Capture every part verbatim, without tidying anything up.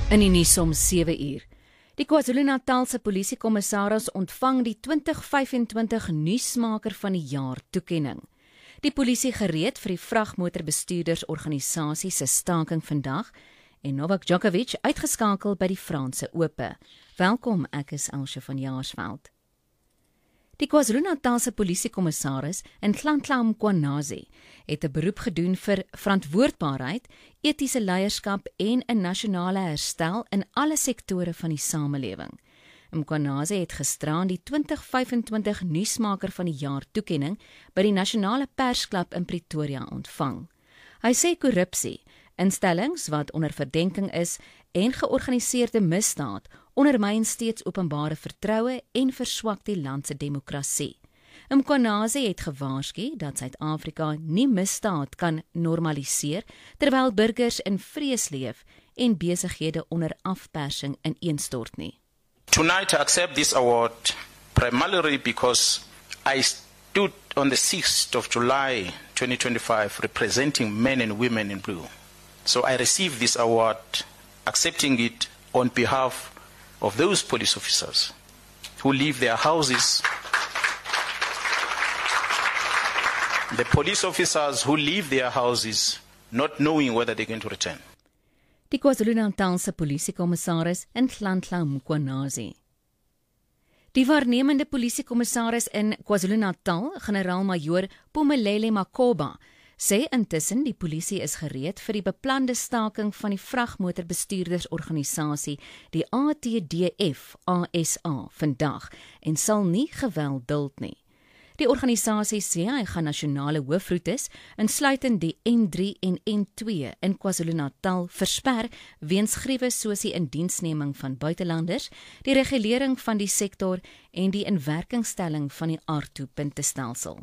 In die nuus om sewe uur. Die KwaZulu-Natalse polisiekommissaris ontvang die twintig vyf-en-twintig nuusmaker van die jaar toekenning. Die polisie gereed vir die vragmotorbestuurdersorganisasie se staking vandag en Novak Djokovic uitgeskakel by die Franse Ope. Welkom, ek is Elsje van Jaarsveld. Die KwaZulu-Natalse polisiekommissaris Nhlanhla Mkhwanazi het 'n beroep gedoen vir verantwoordbaarheid, etiese leierskap en 'n nasionale herstel in alle sektore van die samelewing. Mkhwanazi het gisteraan die twintig vyf-en-twintig nuusmaker van die jaar toekenning by die Nasionale Persklub in Pretoria ontvang. Hy sê korrupsie, instellings wat onder verdenking is en georganiseerde misdaad ondermyn steeds openbare vertroue en verswak die land se demokrasie. Mkhwanazi het gewaarsku dat Suid-Afrika nie misdaad kan normaliseer terwyl burgers in vrees leef en besighede onder afpersing ineenstort nie. Tonight I accept this award primarily because I stood on the sixth of July twenty twenty-five representing men and women in blue. So I received this award accepting it on behalf of those police officers who leave their houses, the police officers who leave their houses not knowing whether they're going to return. Die KwaZulu-Natalse polisiekommissaris Nhlanhla Mkhwanazi. Die waarnemende polisiekommissaris in KwaZulu-Natal, generaal-majoor Phumelele Makhoba, sê intussen die polisie is gereed vir die beplande staking van die vragmotorbestuurdersorganisasie, die A T D F A S A, vandag en sal nie geweld duld nie. Die organisasie sê hy gaan nasionale hoofroetes, insluitend die N drie en N twee in KwaZulu-Natal, versper weens griewe soos die indiensneming van buitelanders, die regulering van die sektor en die inwerkingstelling van die aardtoepuntestelsel.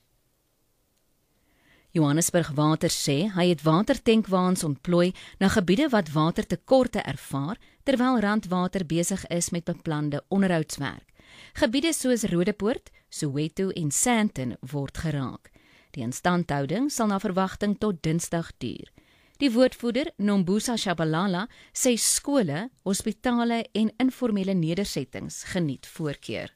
Johannesburg Water sê hy het watertankwaans ontplooi na gebiede wat watertekorte ervaar, terwyl Randwater besig is met beplande onderhoudswerk. Gebiede soos Rodepoort, Soweto en Sandton word geraak. Die instandhouding sal na verwagting tot Dinsdag duur. Die woordvoerder, Nombusa Shabalala, sê skole, hospitale en informele nedersettings geniet voorkeur.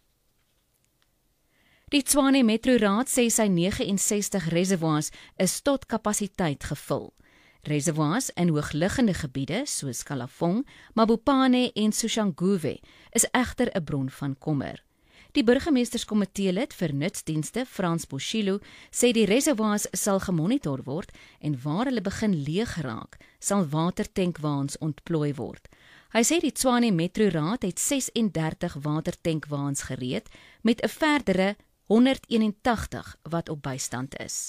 Die Tshwane Metro Raad sê sy nege en sestig reservoirs is tot kapasiteit gevul. Reservoirs in hoogliggende gebiede soos Kalafong, Mabopane en Soshanguve is egter 'n bron van kommer. Die burgemeesterskomitee lid vir nutsdienste, Frans Boshilo, sê die reservoirs sal gemonitor word en waar hulle begin leeg raak, sal watertankwaans ontplooi word. Hy sê die Tshwane Metro Raad het ses en dertig watertankwaans gereed met 'n verdere honderd eenentagtig wat op bystand is.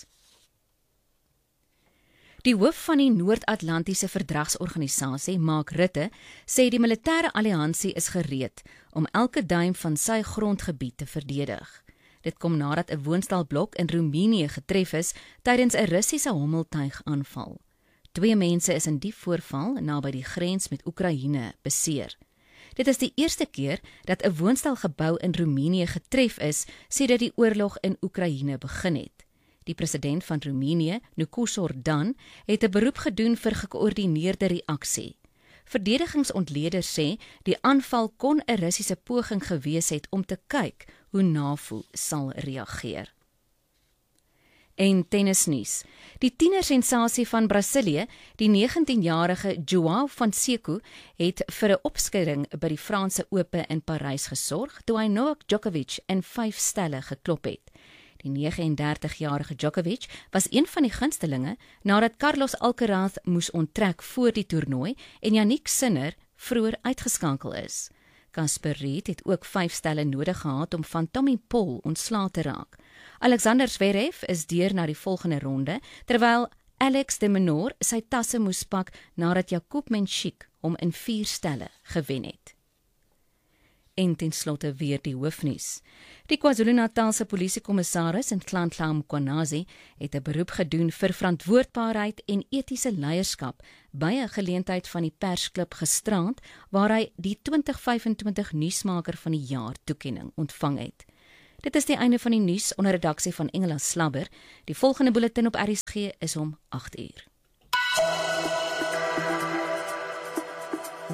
Die hoof van die Noord-Atlantiese Verdragsorganisasie, Mark Rutte, sê die militêre alliansie is gereed om elke duim van sy grondgebied te verdedig. Dit kom nadat 'n woonstelblok in Roemenië getref is tydens 'n Russiese hommeltuigaanval. Twee mense is in die voorval naby die grens met Oekraïne beseer. Dit is die eerste keer dat 'n woonstelgebou in Roemenië getref is sedert die oorlog in Oekraïne begin het. Die president van Roemenië, Nukusor-Dan, het 'n beroep gedoen vir gekoördineerde reaksie. Verdedigingsontleeders sê die aanval kon 'n Russiese poging gewees het om te kyk hoe NAVO sal reageer. En tennisnuus. Die tienersensasie van Brasilië, die negentienjarige João Fonseca, het vir 'n opskudding by die Franse Ope in Parys gesorg toe hy Novak Djokovic in vyf stelle geklop het. Die nege en dertigjarige Djokovic was een van die gunstelinge nadat Carlos Alcaraz moes onttrek voor die toernooi en Jannik Sinner vroeër uitgeskakel is. Casper Ruud het ook vyf stelle nodig gehad om van Tommy Paul ontslae te raak. Alexander Zverev is deur na die volgende ronde, terwyl Alex de Minaur sy tasse moes pak nadat Jakub Menchik hom in vier stelle gewen het. En ten slotte weer die hoofnuus. Die KwaZulu-Natalse polisiekommissaris Nhlanhla Mkhwanazi het 'n beroep gedoen vir verantwoordbaarheid en etiese leierskap by 'n geleentheid van die persklub gisterand waar hy die twintig vyf-en-twintig nuusmaker van die jaar toekenning ontvang het. Dit is die einde van die nuus onder redaksie van Engela Slabber. Die volgende bulletin op R S G is om agt uur.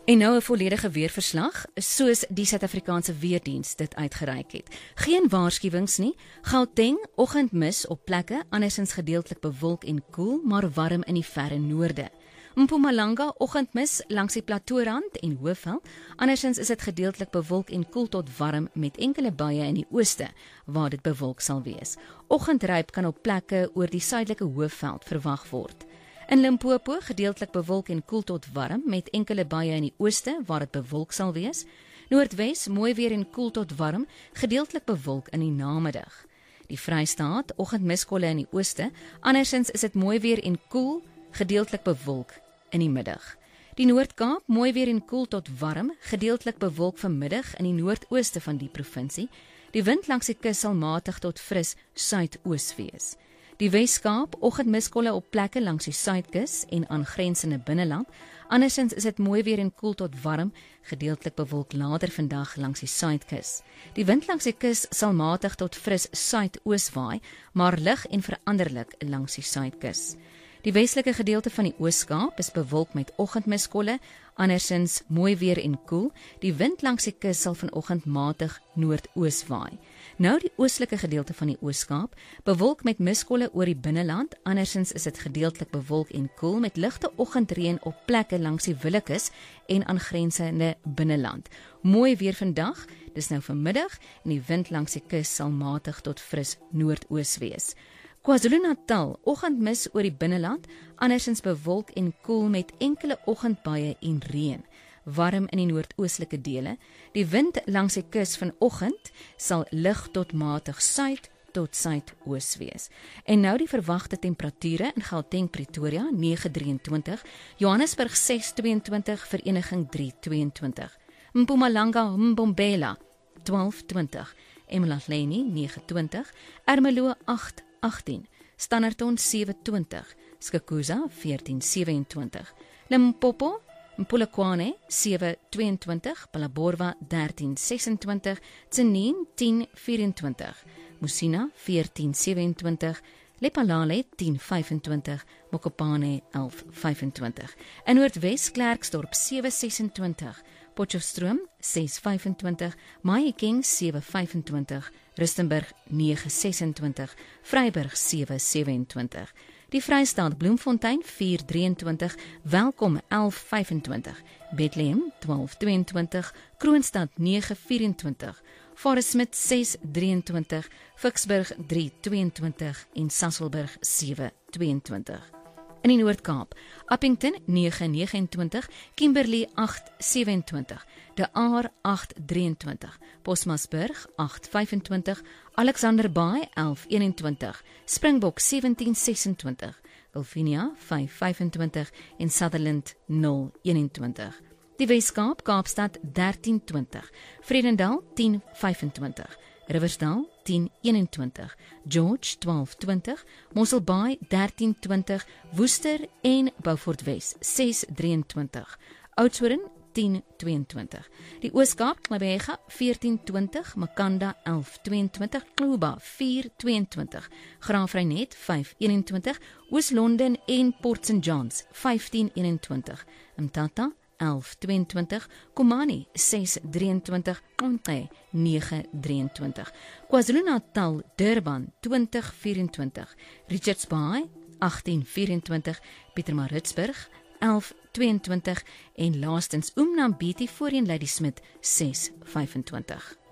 En nou 'n volledige weerverslag, soos die Suid-Afrikaanse Weerdiens dit uitgereik het. Geen waarskuwings nie. Gauteng, oggendmis op plekke, andersins gedeeltelik bewolk en koel, maar warm in die verre noorde. Mpumalanga, oggendmis langs die Plateaurand en Hoofveld, andersins is dit gedeeltelik bewolk en koel tot warm met enkele buie in die ooste, waar dit bewolk sal wees. Oggendryp kan op plekke oor die suidelike Hoofveld verwag word. In Limpopo gedeeltelik bewolk en koel tot warm met enkele buie in die ooste waar dit bewolk sal wees. Noordwes mooi weer en koel tot warm, gedeeltelik bewolk in die namiddag. Die Vrystaat oggendmiskolle in die ooste, andersins is dit mooi weer en koel, gedeeltelik bewolk in die middag. Die Noord-Kaap mooi weer en koel tot warm, gedeeltelik bewolk vanmiddag in die noordooste van die provinsie. Die wind langs die kus sal matig tot fris suidoos wees. Die Wes-Kaap, oggendmiskolle op plekke langs die suidkus en aangrensende binneland. Andersins is dit mooi weer en koel tot warm, gedeeltelik bewolk later vandag langs die suidkus. Die wind langs die kus sal matig tot fris suidoos waai, maar lig en veranderlik langs die suidkus. Die westelike gedeelte van die Oos-Kaap is bewolk met oggendmiskolle, andersins mooi weer en koel. Die wind langs die kus sal vanoggend matig noordoos waai. Nou die oostelike gedeelte van die Oos-Kaap, bewolk met miskolle oor die binneland, andersins is dit gedeeltelik bewolk en koel met ligte oggendreën op plekke langs die Willekes en aangrensende binneland. Mooi weer vandag, dis nou vanmiddag en die wind langs die kus sal matig tot fris noordoos wees. KwaZulu-Natal, oggendmis oor die binneland, andersins bewolk en koel met enkele oggendbuie en reën. Warm in die noordoostelike dele. Die wind langs die kus vanoggend sal lig tot matig suid tot suidoos wees. En nou die verwagte temperature in Gauteng, Pretoria nege drieëntwintig, Johannesburg ses tweeëntwintig, Vereniging drie tweeëntwintig, Mpumalanga, Mbombela twaalf twintig, Emalahleni nege twintig, Ermelo agt agtien, Standerton sewe twintig, Skukuza veertien seweentwintig, Limpopo, Polokwane sewe tweeëntwintig, Phalaborwa dertien sesentwintig, Tzaneen tien vyfentwintig, Musina veertien seweentwintig, Lephalale tien vyfentwintig, Mokopane elf vyfentwintig. In Noordwes Klerksdorp sewe sesentwintig, Potchefstroom ses vyfentwintig, Mahikeng sewe vyfentwintig, Rustenburg nege sesentwintig, Vryburg sewe sewentwintig. Die Vrystaat Bloemfontein vier drieëntwintig, Welkom elf vyfentwintig, Bethlehem twaalf tweeëntwintig, Kroonstad nege vyfentwintig, Forest Smith ses drieëntwintig, Vicksburg drie tweeëntwintig en Sasolburg sewe tweeëntwintig. In die Noord-Kaap, Appington nege negenentwintig, Kimberley agt sewentwintig, De Aar agt drieëntwintig, Bosmasburg agt vyfentwintig, Alexanderbaai elf eenentwintig, Springbok sewentien sesentwintig, Golfinia vyf vyfentwintig en Sutherland nul eenentwintig. Die Wes-Kaap, Kaapstad dertien twintig, Vredendal tien vyfentwintig, Riversdal tien eenentwintig, George twaalf twintig, Mosselbaai dertien twintig, Woester en Beaufort Wes ses drieëntwintig, Oudtshoorn tien tweeëntwintig. Die Oos-Kaap, Klavega veertien twintig, Makanda elf tweeëntwintig, Kluba vier tweeëntwintig, Graafreinet vyf eenentwintig, Oos-London en Port Saint Johns vyftien eenentwintig, Mthatha elf tweeëntwintig, Komani ses drieëntwintig, Onke nege drieëntwintig, KwaZulu-Natal, Durban twintig vyfentwintig, Richards Bay agtien vyfentwintig, Pietermaritzburg elf tweeëntwintig en laastens Umnambiti voorheen Ladysmith ses vyfentwintig.